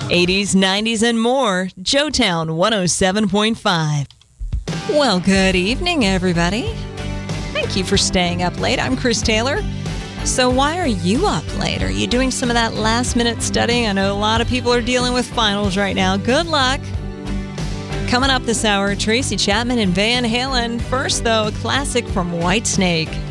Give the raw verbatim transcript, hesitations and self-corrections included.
eighties, nineties, and more. Joetown one oh seven point five. Well, good evening, everybody. Thank you for staying up late. I'm Chris Taylor. So why are you up late? Are you doing some of that last-minute studying? I know a lot of people are dealing with finals right now. Good luck. Coming up this hour, Tracy Chapman and Van Halen. First, though, a classic from Whitesnake.